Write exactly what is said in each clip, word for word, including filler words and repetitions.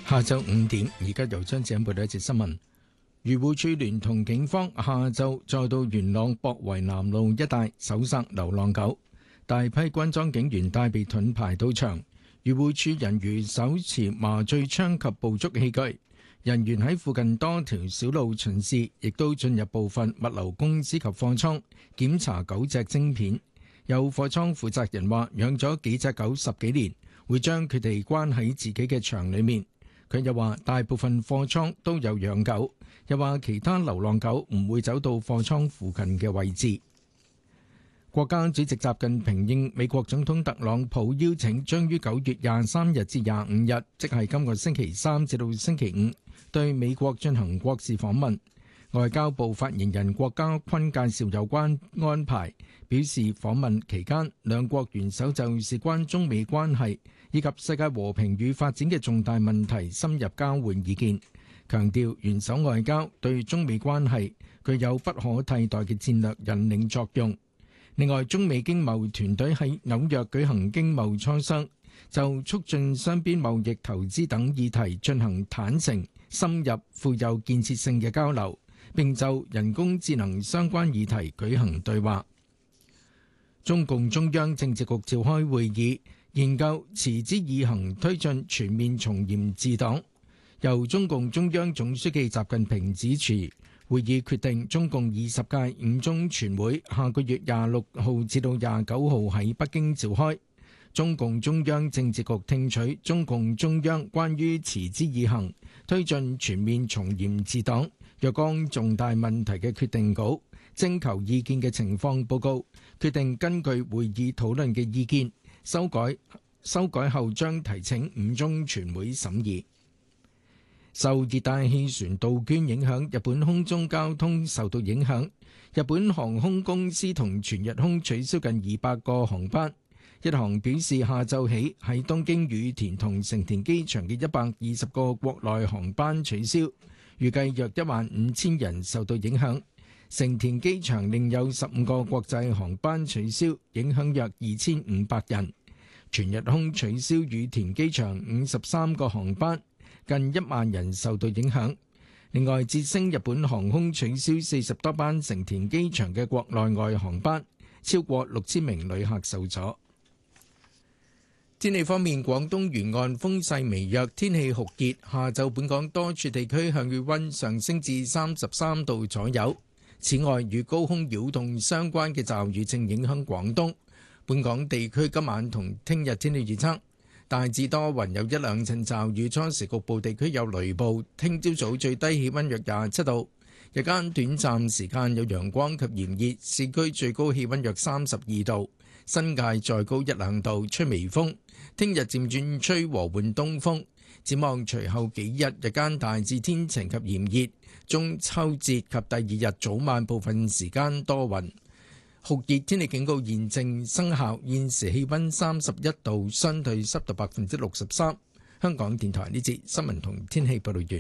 下晝五點，而家由張子欣報道一節新聞。漁護署聯同警方下晝再到元朗博圍南路一帶搜殺流浪狗，大批軍裝警員帶備盾牌到場。漁護署人員手持麻醉槍及捕捉器具，人員喺附近多條小路巡視，亦都進入部分物流公司及貨倉檢查狗隻晶片。有貨倉負責人話：養咗幾隻狗十幾年，會將佢哋關喺自己嘅場裡面。佢又話：大部分貨倉都有養狗，又話其他流浪狗唔會走到貨倉附近嘅位置。國家主席習近平應美國總統特朗普邀請，將於九月廿三日至廿五日，即係今個星期三至到星期五，對美國進行國事訪問。外交部發言人郭家坤介紹有關安排，表示訪問期間，兩國元首就事關中美關係以及世界和平與發展嘅重大問題深入交換意見，強調元首外交對中美關係具有不可替代嘅戰略引領作用。另外，中美經貿團隊喺紐約舉行經貿磋商，就促進雙邊貿易、投資等議題進行坦誠、深入、富有建設性嘅交流，並就人工智能相關議題舉行對話。中共中央政治局召開會議，研究持之以恆推進全面從嚴治黨，由中共中央總書記習近平主持。會議決定，中共二十屆五中全會下個月廿六號至到廿九號喺北京召開。中共中央政治局聽取中共中央關於持之以恆推進全面從嚴治黨若干重大問題嘅決定稿、徵求意見嘅情況報告，決定根據會議討論嘅意見，修改修改後將提請五中全會審議。受熱帶氣旋杜鵑影響，日本空中交通受到影響。日本航空公司同全日空取消近二百個航班。日航表示，下晝起喺東京羽田同成田機場嘅一百二十個國內航班取消，預計約一萬五千人受到影響。成田機場另有十五個國際航班取消，影響約二千五百人。全日空取消羽田機場五十三個航班，近一萬人受到影響。另外，捷星日本航空取消四十多班成田機場嘅國內外航班，超過六千名旅客受阻。天氣方面，廣東沿岸風勢微弱，天氣酷熱。下晝本港多處地區向氣溫上升至三十三度左右。此外，與高空擾動相關嘅驟雨正影響廣東。本港地區今晚同聽日天氣預測，大致多雲，有一兩陣驟雨，初時局部地區有雷暴。聽朝早最低氣溫約廿七度，日間短暫時間有陽光及炎熱，市區最高氣溫約三十二度，新界再高一兩度，吹微風。聽日漸轉吹和緩東風。展望隨後幾日，日間大致天晴及炎熱，中秋節及第二日早晚部分時間多雲。酷熱天氣警告現正生效，現時氣溫三十一度，相對濕度百分之六十三。香港電台呢節新聞同天氣報道完。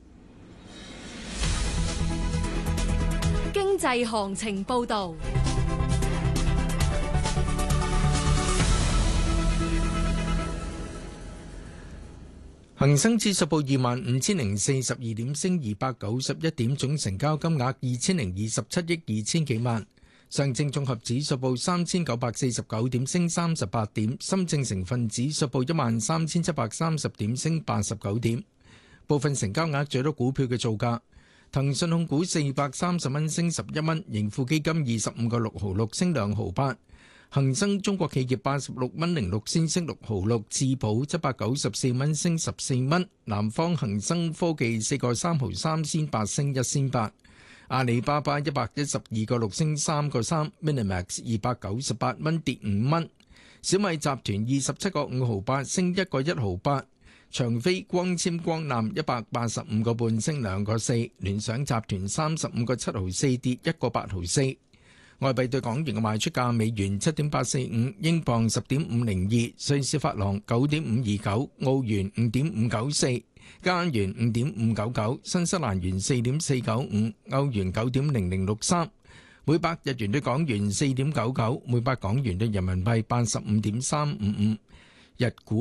經濟行情報道。 恒生指數報二萬五千零四十二點，升二百九十一點，總成交金額二千零二十七億二千幾萬。上證綜合指數報三千九百四十九點，升三十八點。深證成分指數報一萬三千七百三十點，升八十九點。部分成交額最多股票嘅造價：騰訊控股四百三十蚊，升十一蚊；盈富基金二十五個六毫六，升兩毫八；恒生中國企業八十六蚊零六仙，升六毫六；智保七百九十四蚊，升十四蚊；南方恒生科技四個三毫三仙八，升一仙八。阿里巴巴一百一十二個六，升三個三 ，Minimax 二百九十八蚊，跌五蚊。小米集團二十七個五毫八，升一個一毫八。長飛光纖光纜一百八十五個半，升兩個四。聯想集團三十五個七毫四，跌一個八毫四。外幣對港元嘅賣出價：美元七點八四五，英鎊十點五零二，瑞士法郎九點五二九，澳元五點五九四。加元五點五九九，新西蘭元四點四九五，歐元九點零零六三，每百日元對港元四點九九，每百港元對人民幣八十五點三五五。日股